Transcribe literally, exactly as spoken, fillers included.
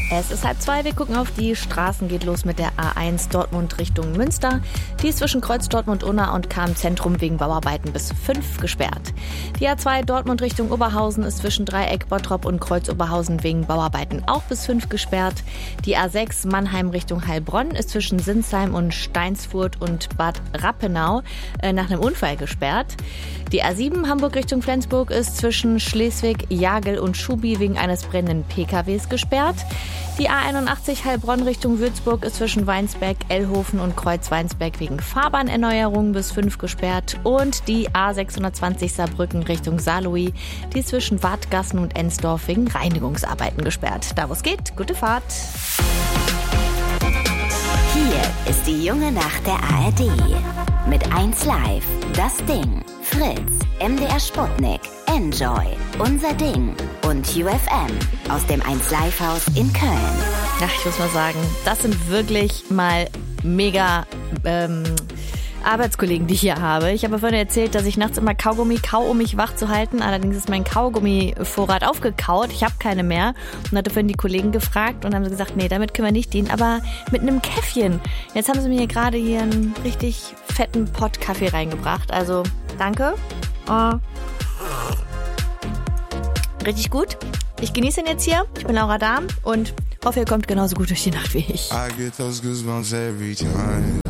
Es ist halb zwei, wir gucken auf die Straßen, geht los mit der A eins Dortmund Richtung Münster. Die ist zwischen Kreuz Dortmund-Unna und K-Zentrum wegen Bauarbeiten bis fünf gesperrt. Die A zwei Dortmund Richtung Oberhausen ist zwischen Dreieck Bottrop und Kreuz Oberhausen wegen Bauarbeiten auch bis fünf gesperrt. Die A sechs Mannheim Richtung Heilbronn ist zwischen Sinsheim und Steinsfurt und Bad Rappenau äh, nach einem Unfall gesperrt. Die A sieben Hamburg Richtung Flensburg ist zwischen Schleswig, Jagel und Schubi wegen eines brennenden P K Ws gesperrt. Die A einundachtzig Heilbronn Richtung Würzburg ist zwischen Weinsberg, Ellhofen und Kreuz-Weinsberg wegen Fahrbahnerneuerung bis fünf gesperrt. Und die A sechshundertzwanzig Saarbrücken Richtung Saarlouis, die ist zwischen Wadgassen und Ensdorf wegen Reinigungsarbeiten gesperrt. Da wo es geht, gute Fahrt. Hier ist die junge Nacht der A R D. Mit eins Live, das Ding, Fritz, M D R Sputnik, Enjoy, Unser Ding und U F M aus dem eins Live Haus in Köln. Ach, ich muss mal sagen, das sind wirklich mal mega ähm, Arbeitskollegen, die ich hier habe. Ich habe vorhin erzählt, dass ich nachts immer Kaugummi kau, um mich wach zu halten. Allerdings ist mein Kaugummi-Vorrat aufgekaut. Ich habe keine mehr. Und hatte vorhin die Kollegen gefragt und haben sie gesagt, nee, damit können wir nicht dienen, aber mit einem Käffchen. Jetzt haben sie mir hier gerade hier einen richtig fetten Pott Kaffee reingebracht. Also, danke. Oh. Richtig gut. Ich genieße ihn jetzt hier. Ich bin Laura Dahm und hoffe, ihr kommt genauso gut durch die Nacht wie ich. I get those goosebumps every time.